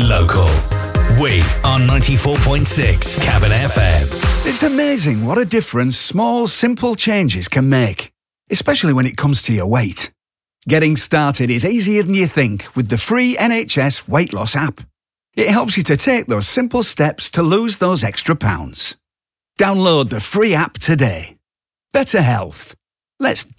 local. We are 94.6 Cabin FM. It's amazing what a difference small, simple changes can make, especially when it comes to your weight. Getting started is easier than you think with the free NHS weight loss app. It helps you to take those simple steps to lose those extra pounds. Download the free app today. Better health. Let's